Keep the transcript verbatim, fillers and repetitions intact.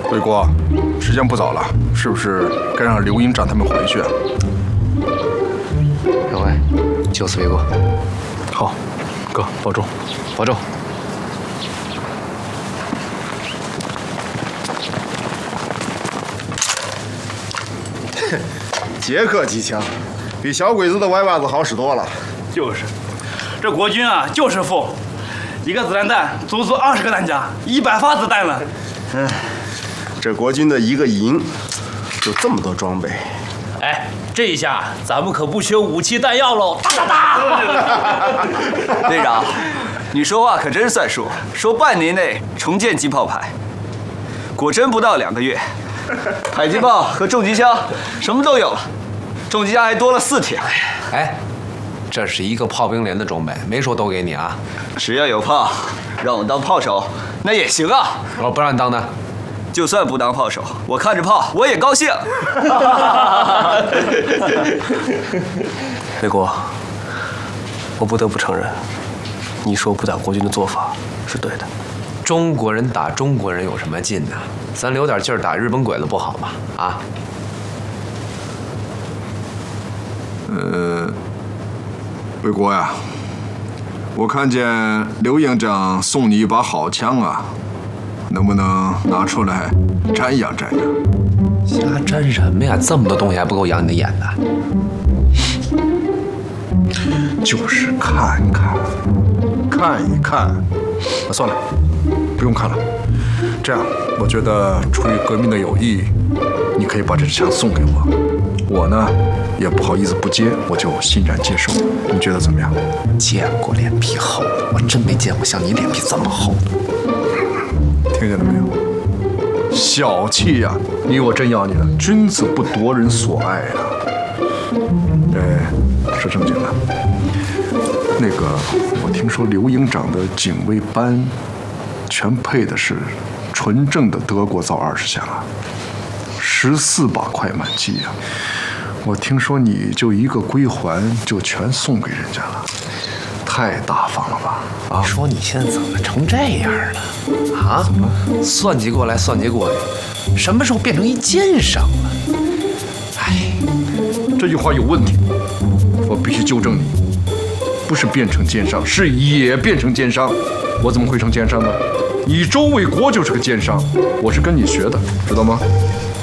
魏国，时间不早了，是不是该让刘营长他们回去啊？ 两位，就此为过。 好，哥保重， 保重。 捷克机枪，比小鬼子的歪把子好使多了。 就是，这国军啊就是疯，一个子弹弹足足二十个弹夹，一百发子弹了。 嗯，这国军的一个营就这么多装备。 哎，这一下咱们可不缺武器弹药喽！哒哒哒！ 队长，你说话可真算数，说半年内重建机炮排，果真不到两个月，迫击炮和重机枪什么都有了，重机枪还多了四挺。 哎，这是一个炮兵连的装备，没说都给你啊。 只要有炮，让我当炮手那也行啊。 我不让你当的。 就算不当炮手，我看着炮我也高兴。 魏国，我不得不承认，你说不打国军的做法是对的。 中国人打中国人有什么劲呢？咱留点劲儿打日本鬼子不好吗？啊？ 呃，魏国呀，我看见刘营长送你一把好枪啊。能不能拿出来瞻仰瞻仰？ 瞎沾什么呀？这么多东西还不够养你的眼的？ 就是看看，看一看。啊，算了，不用看了。这样，我觉得出于革命的友谊，你可以把这支枪送给我。我呢，也不好意思不接，我就欣然接受。你觉得怎么样？ 见过脸皮厚的，我真没见过像你脸皮这么厚的。 听见了没有？小气呀、啊！你我真要你了，君子不夺人所爱呀、啊。哎，说正经的，那个我听说刘营长的警卫班，全配的是纯正的德国造二十响啊，十四把快满机啊。我听说你就一个归还就全送给人家了，太大方了吧？啊！ 你说你现在怎么成这样了？啊？怎么算计过来算计过去，什么时候变成一奸商了？哎， 这句话有问题，我必须纠正你，不是变成奸商，是也变成奸商。我怎么会成奸商呢？以周卫国就是个奸商，我是跟你学的，知道吗？